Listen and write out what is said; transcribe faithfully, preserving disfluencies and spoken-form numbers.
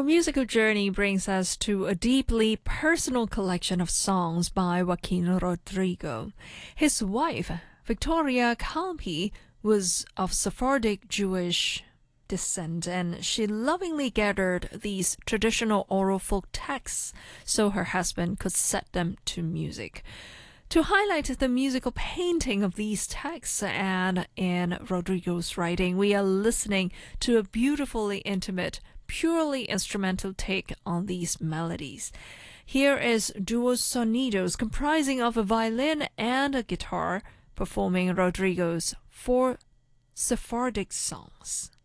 Our musical journey brings us to a deeply personal collection of songs by Joaquin Rodrigo. His wife, Victoria Calpi, was of Sephardic Jewish descent, and she lovingly gathered these traditional oral folk texts so her husband could set them to music. To highlight the musical painting of these texts and in Rodrigo's writing, we are listening to a beautifully intimate, purely instrumental take on these melodies. Here is Duos Sonidos, comprising of a violin and a guitar, performing Rodrigo's four Sephardic songs.